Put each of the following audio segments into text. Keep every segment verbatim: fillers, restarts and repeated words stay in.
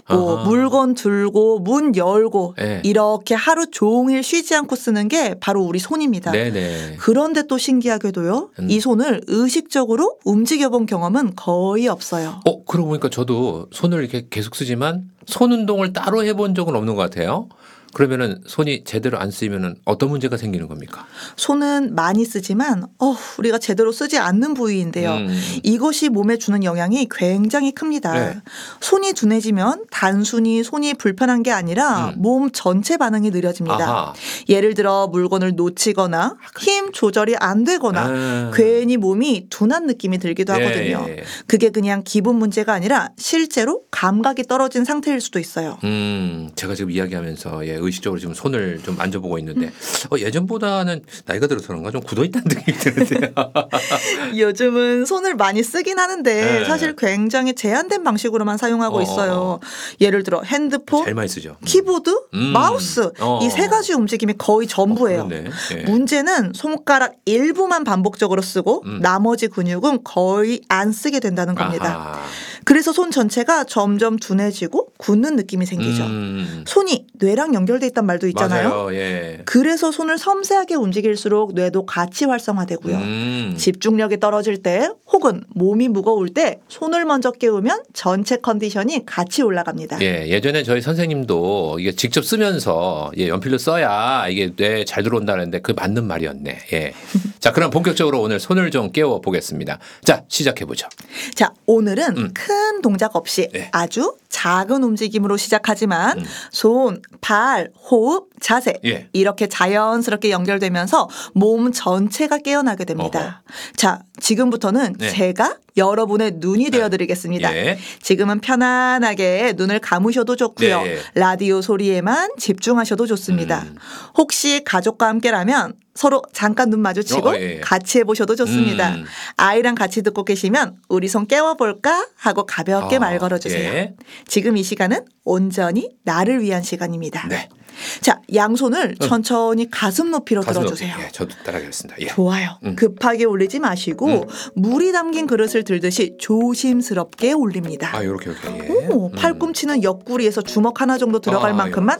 아하. 물건 들고 문 열고 네. 이렇게 하루 종일 쉬지 않고 쓰는 게 바로 우리 손입니다. 네네. 그런데 또 신기하게도요. 음. 이 손을 의식적으로 움직여본 경험은 거의 없어요. 어, 그러고 보니까 저도 손을 이렇게 계속 쓰지만 손 운동을 따로 해본 적은 없는 것 같아요. 그러면은 손이 제대로 안 쓰이면은 어떤 문제가 생기는 겁니까? 손은 많이 쓰지만 어, 우리가 제대로 쓰지 않는 부위인데요. 음. 이것이 몸에 주는 영향이 굉장히 큽니다. 네. 손이 둔해지면 단순히 손이 불편한 게 아니라 음. 몸 전체 반응이 느려집니다. 아하. 예를 들어 물건을 놓치거나 힘 조절이 안 되거나 아. 괜히 몸이 둔한 느낌이 들기도 예, 하거든요. 예. 그게 그냥 기분 문제가 아니라 실제로 감각이 떨어진 상태일 수도 있어요. 음, 제가 지금 이야기하면서 예, 의식적으로 지금 손을 좀 만져보고 있는데 어, 예전보다는 나이가 들어서 그런가 좀 굳어있다는 느낌이 드는데요. 요즘은 손을 많이 쓰긴 하는데 네. 사실 굉장히 제한된 방식으로만 사용하고 어, 있어요. 어. 예를 들어 핸드폰, 제일 많이 쓰죠. 키보드, 음. 마우스 어. 이 세 가지 움직임이 거의 전부예요. 어, 네. 문제는 손가락 일부만 반복적으로 쓰고 음. 나머지 근육은 거의 안 쓰게 된다는 겁니다. 아하. 그래서 손 전체가 점점 둔해지고 굳는 느낌이 생기죠. 음. 손이 뇌랑 연결돼 있단 말도 있잖아요. 맞아요. 예. 그래서 손을 섬세하게 움직일수록 뇌도 같이 활성화되고요. 음. 집중력이 떨어질 때 혹은 몸이 무거울 때 손을 먼저 깨우면 전체 컨디션이 같이 올라갑니다. 예, 예전에 저희 선생님도 이게 직접 쓰면서 예, 연필로 써야 이게 뇌에 잘 들어온다는데 그 맞는 말이었네. 예. 자, 그럼 본격적으로 오늘 손을 좀 깨워 보겠습니다. 자, 시작해 보죠. 자, 오늘은 음. 큰 동작 없이 예. 아주 작은 움직임으로 시작하지만 음. 손, 발, 호흡, 자세 예. 이렇게 자연스럽게 연결되면서 몸 전체가 깨어나게 됩니다. 어허. 자, 지금부터는 네. 제가 여러분의 눈이 되어드리겠습니다. 예. 지금은 편안하게 눈을 감으셔도 좋고요. 네. 라디오 소리에만 집중하셔도 좋습니다. 음. 혹시 가족과 함께라면 서로 잠깐 눈 마주치고 어, 예. 같이 해보셔도 좋습니다. 음. 아이랑 같이 듣고 계시면 우리 손 깨워볼까 하고 가볍게 아, 말 걸어주세요. 예. 지금 이 시간은 온전히 나를 위한 시간입니다. 네. 자, 양손을 응. 천천히 가슴 높이로 가슴 들어주세요. 높이. 예, 저도 따라하겠습니다. 예. 좋아요. 음. 급하게 올리지 마시고 음. 물이 담긴 그릇을 들듯이 조심스럽게 올립니다. 아, 요렇게 이렇게. 예. 오, 팔꿈치는 옆구리에서 주먹 하나 정도 들어갈 아, 만큼만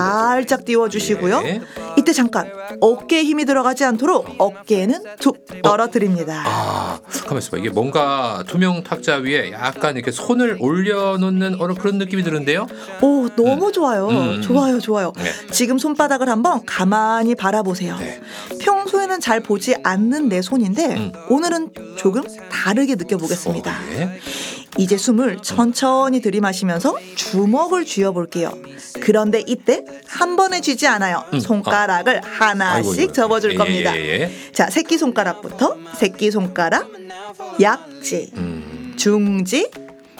살짝 띄워주시고요. 예. 이때 잠깐 어깨에 힘이 들어가지 않도록 어깨에는 툭 떨어뜨립니다. 아, 가만 있어봐. 이게 뭔가 투명 탁자 위에 약간 이렇게 손을 올려놓는 어느 그런 느낌이 드는데요. 오, 너무 음. 좋아요. 음. 좋아요, 좋아요. 네. 지금 손바닥을 한번 가만히 바라보세요. 네. 평소에는 잘 보지 않는 내 손인데 음. 오늘은 조금 다르게 느껴보겠습니다. 어, 네. 이제 숨을 천천히 들이마시면서 주먹을 쥐어볼게요. 그런데 이때 한 번에 쥐지 않아요. 음. 손가락을 아. 하나씩 아이고, 접어줄 예, 겁니다. 예, 예. 자, 새끼손가락부터 새끼손가락, 약지, 음. 중지,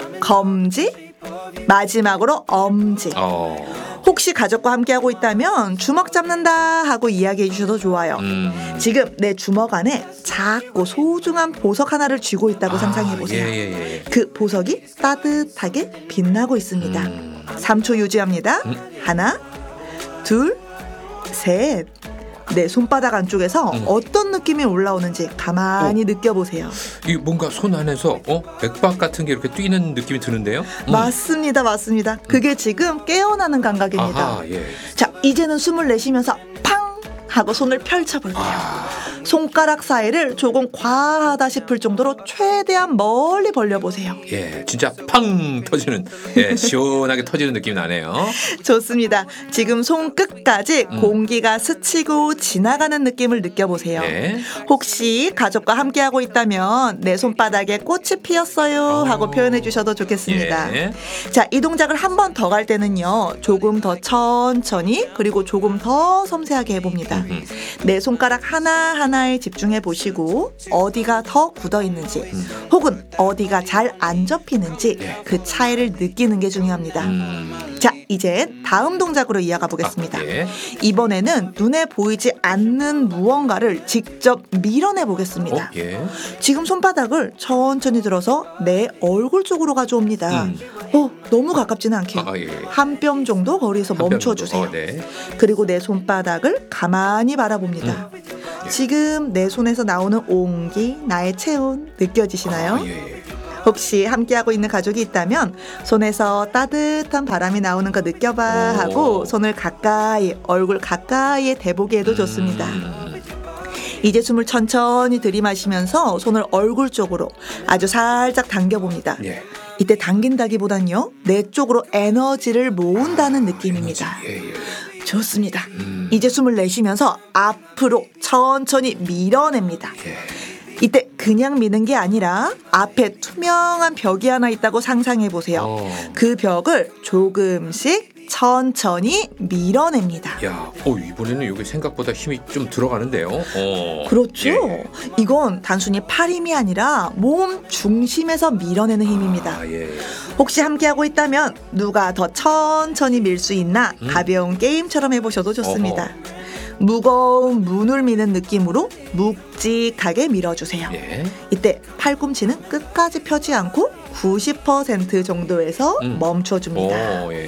검지, 마지막으로 엄지. 어. 혹시 가족과 함께하고 있다면 주먹 잡는다 하고 이야기해 주셔도 좋아요. 음. 지금 내 주먹 안에 작고 소중한 보석 하나를 쥐고 있다고 아, 상상해 보세요. 예, 예, 예. 그 보석이 따뜻하게 빛나고 있습니다. 음. 삼 초 유지합니다. 음. 하나, 둘, 셋. 내 손바닥 안쪽에서 음. 어떤 느낌이 올라오는지 가만히 어. 느껴보세요. 이 뭔가 손 안에서 어? 맥박 같은 게 이렇게 뛰는 느낌이 드는데요? 음. 맞습니다, 맞습니다. 그게 지금 깨어나는 감각입니다. 아하, 예. 자, 이제는 숨을 내쉬면서 팡 하고 손을 펼쳐볼게요. 아. 손가락 사이를 조금 과하다 싶을 정도로 최대한 멀리 벌려보세요. 예, 진짜 팡 터지는, 예, 시원하게 터지는 느낌이 나네요. 좋습니다. 지금 손끝까지 음. 공기가 스치고 지나가는 느낌을 느껴보세요. 예. 혹시 가족과 함께하고 있다면 내 손바닥에 꽃이 피었어요 하고 오. 표현해 주셔도 좋겠습니다. 예. 자, 이 동작을 한 번 더 갈 때는요. 조금 더 천천히 그리고 조금 더 섬세하게 해봅니다. 음. 내 손가락 하나하나 하나에 집중해 보시고 어디가 더 굳어 있는지 음. 혹은 어디가 잘 안 접히는지 예. 그 차이를 느끼는 게 중요합니다. 음. 자, 이제 다음 동작으로 이어가 보겠습니다. 아, 예. 이번에는 눈에 보이지 않는 무언가를 직접 밀어내 보겠습니다. 어, 예. 지금 손바닥을 천천히 들어서 내 얼굴 쪽으로 가져옵니다. 음. 어, 너무 가깝지는 않게 아, 예. 한 뼘 정도 거리에서 멈춰주세요. 어, 네. 그리고 내 손바닥을 가만히 바라봅니다. 음. 지금 내 손에서 나오는 온기, 나의 체온 느껴지시나요? 아, 예. 혹시 함께하고 있는 가족이 있다면 손에서 따뜻한 바람이 나오는 거 느껴봐 하고 손을 가까이, 얼굴 가까이에 대보게 해도 좋습니다. 음. 이제 숨을 천천히 들이마시면서 손을 얼굴 쪽으로 아주 살짝 당겨봅니다. 예. 이때 당긴다기보단요, 내 쪽으로 에너지를 모은다는 아, 느낌입니다. 에너지. 예, 예. 좋습니다. 음. 이제 숨을 내쉬면서 앞으로 천천히 밀어냅니다. 예. 이때 그냥 미는 게 아니라 앞에 투명한 벽이 하나 있다고 상상해 보세요. 어. 그 벽을 조금씩 천천히 밀어냅니다. 야, 어, 이번에는 여기 생각보다 힘이 좀 들어가는데요. 어. 그렇죠. 예. 이건 단순히 팔 힘이 아니라 몸 중심에서 밀어내는 힘입니다. 아, 예. 혹시 함께하고 있다면 누가 더 천천히 밀 수 있나 음. 가벼운 게임처럼 해보셔도 좋습니다. 어허. 무거운 문을 미는 느낌으로 묵직하게 밀어주세요. 예. 이때 팔꿈치는 끝까지 펴지 않고 구십 퍼센트 정도에서 음. 멈춰줍니다. 오, 예.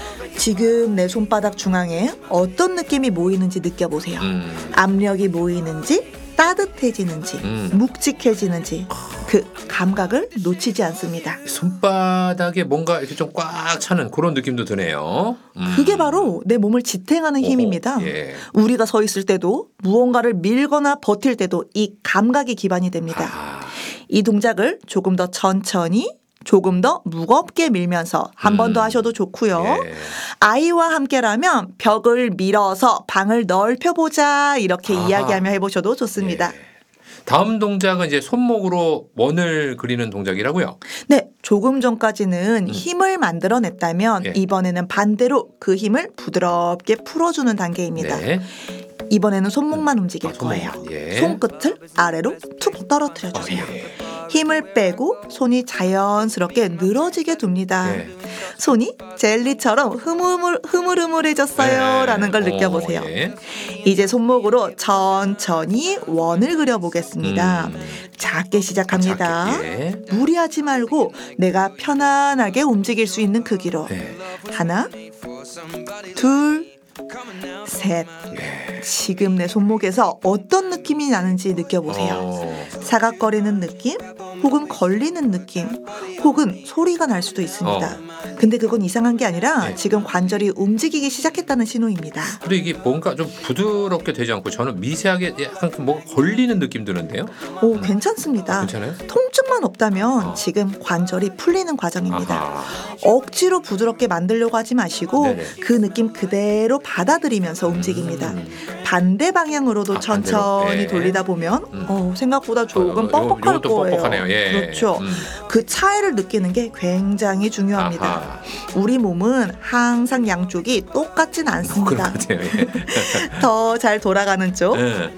지금 내 손바닥 중앙에 어떤 느낌이 모이는지 느껴보세요. 음. 압력이 모이는지 따뜻해지는지 음. 묵직해지는지 그 감각을 놓치지 않습니다. 손바닥에 뭔가 이렇게 좀 꽉 차는 그런 느낌도 드네요. 음. 그게 바로 내 몸을 지탱하는 오호, 힘입니다. 예. 우리가 서 있을 때도 무언가를 밀거나 버틸 때도 이 감각이 기반이 됩니다. 아. 이 동작을 조금 더 천천히 조금 더 무겁게 밀면서 한 번 더 음. 하셔도 좋고요. 예. 아이와 함께라면 벽을 밀어서 방을 넓혀보자 이렇게 아하. 이야기하며 해보셔도 좋습니다. 예. 다음 동작은 이제 손목으로 원을 그리는 동작이라고요? 네, 조금 전까지는 음. 힘을 만들어냈다면 예. 이번에는 반대로 그 힘을 부드럽게 풀어주는 단계입니다. 네. 이번에는 손목만 움직일 아, 손목만. 거예요. 예. 손끝을 아래로 툭 떨어뜨려 아, 주세요. 예. 힘을 빼고 손이 자연스럽게 늘어지게 둡니다. 예. 손이 젤리처럼 흐물흐물, 흐물흐물해졌어요. 예. 라는 걸 어, 느껴보세요. 예. 이제 손목으로 천천히 원을 그려보겠습니다. 음. 작게 시작합니다. 아, 작게. 예. 무리하지 말고 내가 편안하게 움직일 수 있는 크기로. 예. 하나, 둘, 셋. 예. 지금 내 손목에서 어떤 느낌이 나는지 느껴보세요. 어. 사각거리는 느낌, 혹은 걸리는 느낌, 혹은 소리가 날 수도 있습니다. 근데 그건 이상한 게 아니라 네. 지금 관절이 움직이기 시작했다는 신호입니다. 근데 이게 뭔가 좀 부드럽게 되지 않고 저는 미세하게 약간 뭐가 걸리는 느낌 드는데요? 오, 괜찮습니다. 괜찮아요? 통증만 없다면 어. 지금 관절이 풀리는 과정입니다. 아하. 억지로 부드럽게 만들려고 하지 마시고 네네. 그 느낌 그대로 받아들이면서 움직입니다. 음. 반대 방향으로도 아, 천천히 반대로. 예. 돌리다 보면 음. 어, 생각보다 조금 어, 요- 뻑뻑할 요것도 거예요. 뻑뻑하네요. 예. 그렇죠. 음. 그 차이를 느끼는 게 굉장히 중요합니다. 아하. 우리 몸은 항상 양쪽이 똑같진 그런 것 않습니다. 같아요. 예. 더 잘 돌아가는 쪽, 예.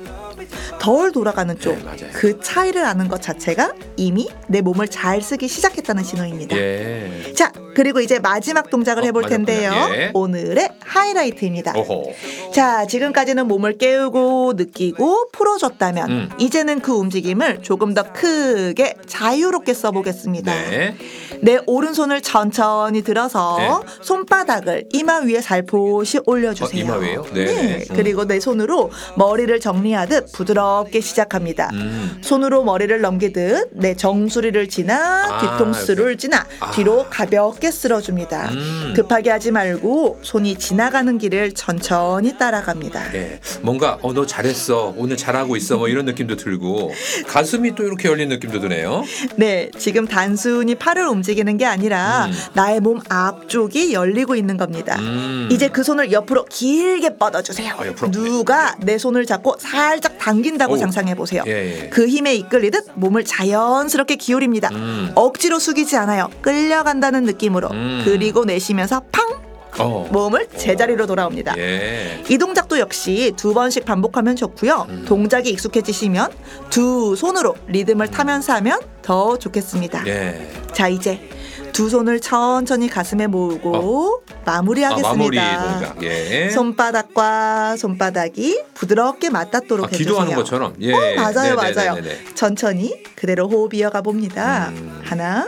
덜 돌아가는 쪽, 네, 맞아요. 그 차이를 아는 것 자체가 이미 내 몸을 잘 쓰기 시작했다는 신호입니다. 예. 자, 그리고 이제 마지막 동작을 어, 해볼 마지막 텐데요. 동작, 예. 오늘의 하이라이트입니다. 오호. 자, 지금까지는 몸을 깨우고 느끼고 풀어줬다면 음. 이제는 그 움직임을 조금 더 크게 자유롭게 써보겠습니다. 네. 내 오른손을 천천히 들어서 네. 손바닥을 이마 위에 살포시 올려주세요. 어, 이마 위에요? 네. 네. 음. 그리고 내 손으로 머리를 정리하듯 부드럽게 시작합니다. 음. 손으로 머리를 넘기듯 내 정수리를 지나 아, 뒤통수를 지나 아. 뒤로 가볍게 쓸어줍니다. 음. 급하게 하지 말고 손이 지나가는 길을 천천히 따라갑니다. 예, 뭔가 어, 너 잘했어, 오늘 잘하고 있어, 뭐 이런 느낌도 들고 가슴이 또 이렇게 열린 느낌도 드네요. 네, 지금 단순히 팔을 움직이는 게 아니라 음. 나의 몸 앞쪽이 열리고 있는 겁니다. 음. 이제 그 손을 옆으로 길게 뻗어주세요. 아, 옆으로. 누가 내 손을 잡고 살짝 당긴다고 오. 상상해 보세요. 예, 예. 그 힘에 이끌리듯 몸을 자연스럽게 기울입니다. 음. 억지로 숙이지 않아요. 끌려간다는 느낌으로. 음. 그리고 내쉬면서 팡! 어. 몸을 제자리로 돌아옵니다. 예. 이 동작도 역시 두 번씩 반복하면 좋고요. 음. 동작이 익숙해지시면 두 손으로 리듬을 타면서 하면 더 좋겠습니다. 예. 자, 이제 두 손을 천천히 가슴에 모으고 마무리하겠습니다. 아, 마무리 동작. 예. 손바닥과 손바닥이 부드럽게 맞닿도록 아, 해주세요. 기도하는 것처럼. 예. 어, 맞아요, 네네네네네. 맞아요. 천천히 그대로 호흡 이어가 봅니다. 음. 하나,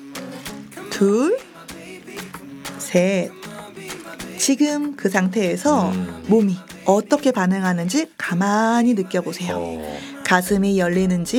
둘, 셋. 지금 그 상태에서 음. 몸이 어떻게 반응하는지 가만히 느껴보세요. 어. 가슴이 열리는지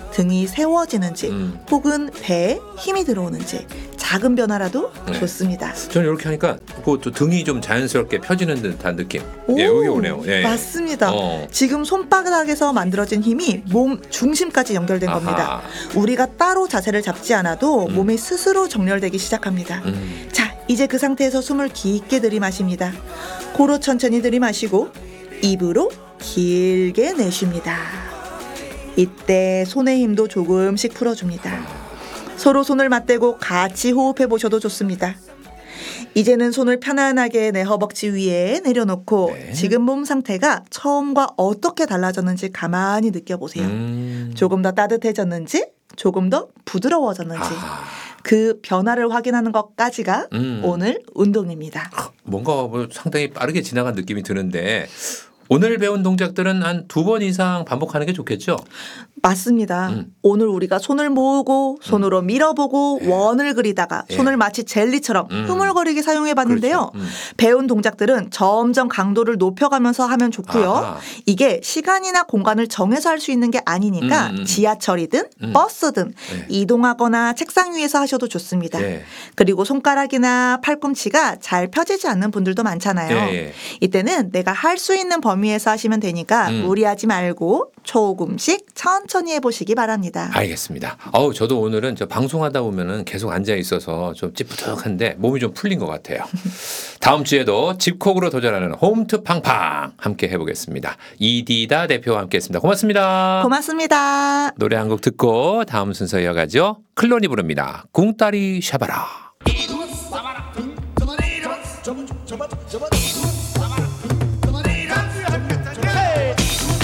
등이 세워지는지 음. 혹은 배에 힘이 들어오는지 작은 변화라도 네. 좋습니다. 저는 이렇게 하니까 그것도 등이 좀 자연스럽게 펴지는 듯한 느낌. 오, 예, 여기 오네요. 예. 맞습니다. 어. 지금 손바닥에서 만들어진 힘이 몸 중심까지 연결된 아하. 겁니다. 우리가 따로 자세를 잡지 않아도 음. 몸이 스스로 정렬되기 시작합니다. 음. 자, 이제 그 상태에서 숨을 깊게 들이마십니다. 코로 천천히 들이마시고 입으로 길게 내쉽니다. 이때 손의 힘도 조금씩 풀어줍니다. 서로 손을 맞대고 같이 호흡해 보셔도 좋습니다. 이제는 손을 편안하게 내 허벅지 위에 내려놓고 네. 지금 몸 상태가 처음과 어떻게 달라졌는지 가만히 느껴보세요. 음. 조금 더 따뜻해졌는지 조금 더 부드러워졌는지 아. 그 변화를 확인하는 것까지가 음. 오늘 운동입니다. 뭔가 뭐 상당히 빠르게 지나간 느낌이 드는데 오늘 배운 동작들은 한 두 번 이상 반복하는 게 좋겠죠? 맞습니다. 음. 오늘 우리가 손을 모으고 손으로 밀어보고 예. 원을 그리다가 예. 손을 마치 젤리처럼 음. 흐물거리게 사용해봤는데요. 그렇죠. 음. 배운 동작들은 점점 강도를 높여가면서 하면 좋고요. 아하. 이게 시간이나 공간을 정해서 할 수 있는 게 아니니까 음, 음, 음. 지하철이든 음. 버스든 네. 이동하거나 책상 위에서 하셔도 좋습니다. 네. 그리고 손가락이나 팔꿈치가 잘 펴지지 않는 분들도 많잖아요. 예, 예. 이때는 내가 할 수 있는 범위에서 하시면 되니까 음. 무리하지 말고 조금씩 천천히 해보시기 바랍니다. 알겠습니다. 어우, 저도 오늘은 저 방송하다 보면은 계속 앉아 있어서 좀 찌뿌둥한데 몸이 좀 풀린 것 같아요. 다음 주에도 집콕으로 도전하는 홈트 팡팡 함께 해보겠습니다. 이디다 대표와 함께했습니다. 고맙습니다. 고맙습니다. 노래 한 곡 듣고 다음 순서 이어가죠. 클론이 부릅니다. 궁따리 샤바라. 잡아 잡아 잡아